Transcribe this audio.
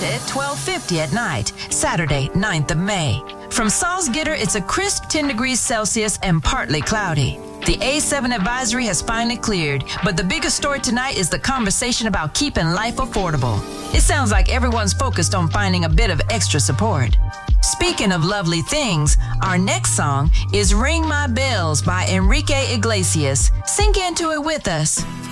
at 12:50 at night, Saturday, 9th of May. From Salzgitter, it's a crisp 10 degrees Celsius and partly cloudy. The A7 advisory has finally cleared, but the biggest story tonight is the conversation about keeping life affordable. It sounds like everyone's focused on finding a bit of extra support. Speaking of lovely things, our next song is Ring My Bells by Enrique Iglesias. Sink into it with us.